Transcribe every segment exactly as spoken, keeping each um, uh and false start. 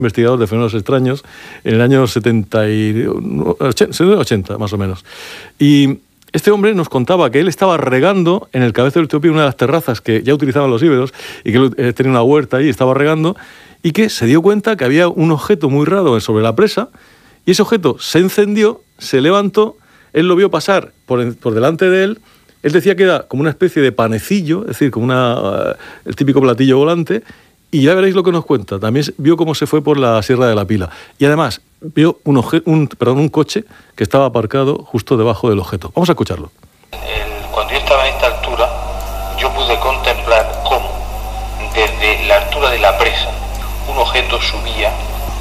investigador de fenómenos extraños en el año setenta y ochenta, más o menos. Y este hombre nos contaba que él estaba regando en el Cabezo del Teopí, una de las terrazas que ya utilizaban los íberos, y que él tenía una huerta ahí, estaba regando, y que se dio cuenta que había un objeto muy raro sobre la presa, y ese objeto se encendió, se levantó, él lo vio pasar por, por delante de él. Él decía que era como una especie de panecillo, es decir, como una, uh, el típico platillo volante, y ya veréis lo que nos cuenta. También vio cómo se fue por la Sierra de la Pila. Y además vio un, obje, un, perdón, un coche que estaba aparcado justo debajo del objeto. Vamos a escucharlo. El, cuando yo estaba en esta altura, yo pude contemplar cómo, desde la altura de la presa, un objeto subía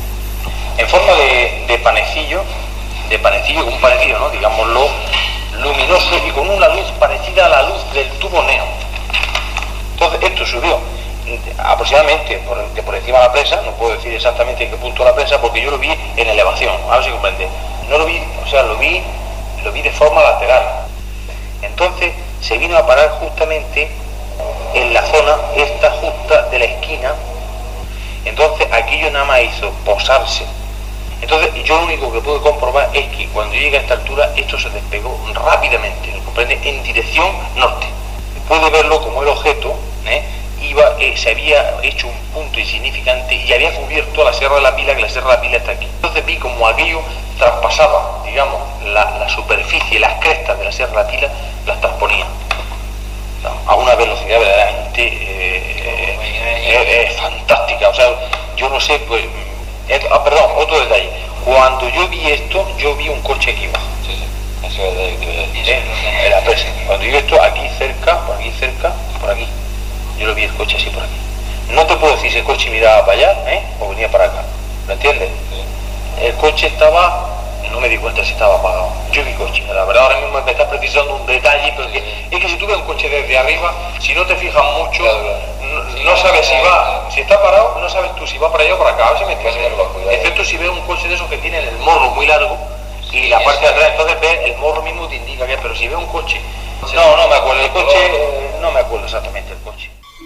en forma de, de panecillo, de panecillo, un panecillo, ¿no? Digámoslo, luminoso y con una luz parecida a la luz del tubo neón. Entonces esto subió aproximadamente por, de por encima de la presa, no puedo decir exactamente en qué punto de la presa, porque yo lo vi en elevación, a ver si comprende. No lo vi, o sea, lo vi, lo vi de forma lateral. Entonces se vino a parar justamente en la zona esta justa de la esquina. Entonces aquello nada más hizo posarse. Entonces yo lo único que pude comprobar es que cuando llegué a esta altura esto se despegó rápidamente, ¿no comprende? En dirección norte. Pude verlo como el objeto, ¿eh? Iba, eh, se había hecho un punto insignificante y había cubierto la Sierra de la Pila, que la Sierra de la Pila está aquí. Entonces vi como aquello traspasaba, digamos, la, la superficie, las crestas de la Sierra de la Pila, las transponía, ¿no? A una velocidad verdaderamente eh, eh, eh, fantástica. O sea, yo no sé, pues, eh, ah, perdón, otro detalle. Cuando yo vi esto, yo vi un coche aquí abajo. Sí, sí, eso es de, de, de, de, de la presa. Cuando yo vi esto aquí cerca, por aquí cerca, por aquí. Yo lo vi el coche así por aquí. No te puedo decir si el coche miraba para allá, ¿eh? O venía para acá. ¿Lo entiendes? Sí. El coche estaba... No me di cuenta si estaba apagado. Yo vi coche. La verdad ahora mismo me estás precisando un detalle, pero es que, es que si tú ves un coche desde arriba, si no te fijas mucho, no, no sabes si va... Si está parado, no sabes tú si va para allá o para acá. A ver si me entiendes. Excepto si ves un coche de esos que tienen el morro muy largo y la parte de atrás, entonces ves el morro mismo te indica que... Pero si ves un coche... No, no me acuerdo. El coche... No me acuerdo exactamente el coche.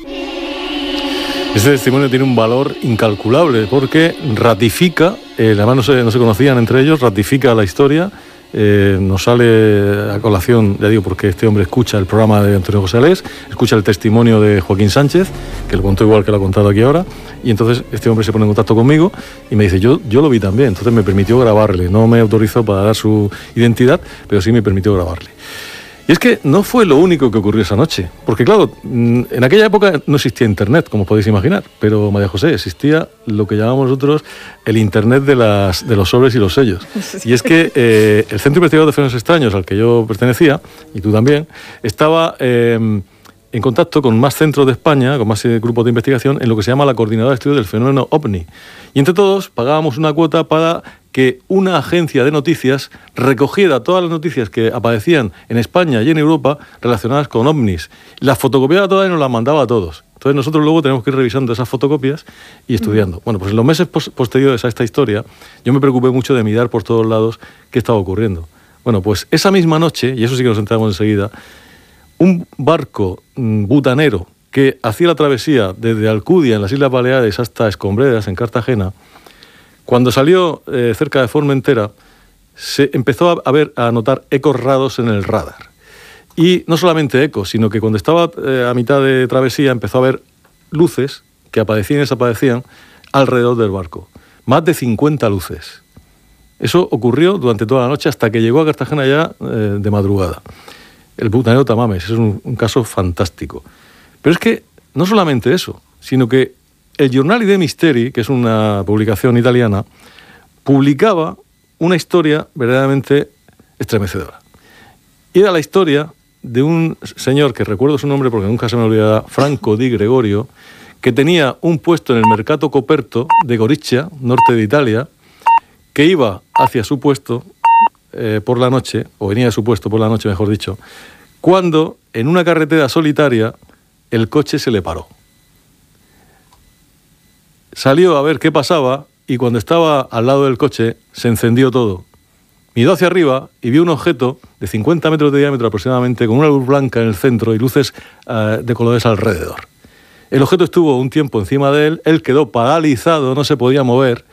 Este testimonio tiene un valor incalculable porque ratifica, eh, además no se, no se conocían entre ellos, ratifica la historia, eh, nos sale a colación, ya digo, porque este hombre escucha el programa de Antonio José Alés, escucha el testimonio de Joaquín Sánchez, que lo contó igual que lo ha contado aquí ahora, y entonces este hombre se pone en contacto conmigo y me dice, yo, yo lo vi también, entonces me permitió grabarle, no me autorizó para dar su identidad, pero sí me permitió grabarle. Y es que no fue lo único que ocurrió esa noche, porque claro, en aquella época no existía internet, como podéis imaginar, pero María José, existía lo que llamamos nosotros el internet de, las, de los sobres y los sellos. Y es que eh, el Centro Investigador de Fenómenos Extraños, al que yo pertenecía, y tú también, estaba eh, en contacto con más centros de España, con más eh, grupos de investigación, en lo que se llama la Coordinadora de Estudios del Fenómeno OVNI. Y entre todos pagábamos una cuota para que una agencia de noticias recogiera todas las noticias que aparecían en España y en Europa relacionadas con ovnis. Las fotocopiaba todas y nos las mandaba a todos. Entonces nosotros luego tenemos que ir revisando esas fotocopias y estudiando. Bueno, pues en los meses pos- posteriores a esta historia, yo me preocupé mucho de mirar por todos lados qué estaba ocurriendo. Bueno, pues esa misma noche, y eso sí que nos enteramos enseguida, un barco mmm, butanero que hacía la travesía desde Alcudia, en las Islas Baleares, hasta Escombreras, en Cartagena, cuando salió eh, cerca de Formentera, se empezó a, a ver, a notar ecos raros en el radar. Y no solamente ecos, sino que cuando estaba eh, a mitad de travesía empezó a ver luces que aparecían y desaparecían alrededor del barco. Más de cincuenta luces. Eso ocurrió durante toda la noche hasta que llegó a Cartagena ya eh, de madrugada. El butanero Tamames, es un, un caso fantástico. Pero es que no solamente eso, sino que el Giornale dei Misteri, que es una publicación italiana, publicaba una historia verdaderamente estremecedora. Y era la historia de un señor, que recuerdo su nombre porque nunca se me olvidará, Franco di Gregorio, que tenía un puesto en el Mercato Coperto de Gorizia, norte de Italia, que iba hacia su puesto eh, por la noche, o venía de su puesto por la noche, mejor dicho, cuando en una carretera solitaria el coche se le paró. Salió a ver qué pasaba y cuando estaba al lado del coche se encendió todo. Miró hacia arriba y vio un objeto de cincuenta metros de diámetro aproximadamente, con una luz blanca en el centro y luces uh, de colores alrededor. El objeto estuvo un tiempo encima de él, él quedó paralizado, no se podía mover,